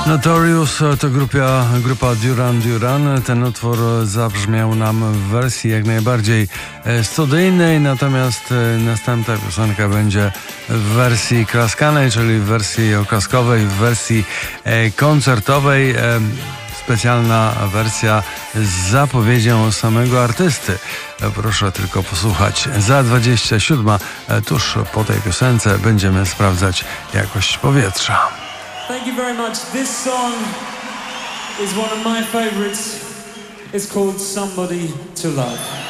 Notorious to grupa Duran Duran. Ten utwór zabrzmiał nam w wersji jak najbardziej studyjnej, natomiast następna piosenka będzie w wersji klaskanej, czyli w wersji oklaskowej, w wersji koncertowej. Specjalna wersja z zapowiedzią samego artysty. Proszę tylko posłuchać. Za 27, tuż po tej piosence, będziemy sprawdzać jakość powietrza. Thank you very much. This song is one of my favorites. It's called Somebody to Love.